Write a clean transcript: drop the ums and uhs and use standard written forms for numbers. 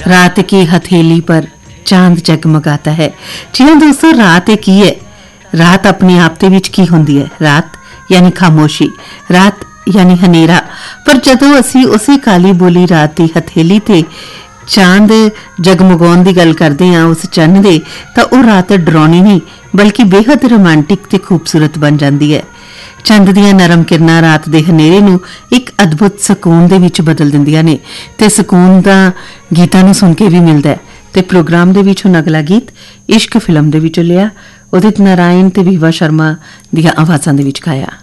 रात की हथेली पर चांद जगमगाता है। जी हाँ दोस्तों, रात एक ही है। रात अपने आप ਦੇ ਵਿੱਚ ਕੀ ਹੁੰਦੀ ਹੈ? ਰਾਤ यानी खामोशी, रात यानी हनेरा। पर जदों असी उसी काली बोली रात की हथेली ते चांद जगमगाउण की गल करते हैं उस चन्न दे, तां ओह रात डराउणी नहीं बल्कि बेहद रोमांटिक ते खूबसूरत बन जाती है। चंद दियां नरम किरणां रात दे हनेरे नूं एक अद्भुत सकून दे विच बदल दिंदियां ने ते सकून दा गीतां नूं सुन के भी मिलदा है। ते प्रोग्राम दे विच हुण अगला गीत इश्क फिल्म दे विचों लिया, उदित नारायण ते विवा शर्मा दियां आवाज़ां दे विच गाया।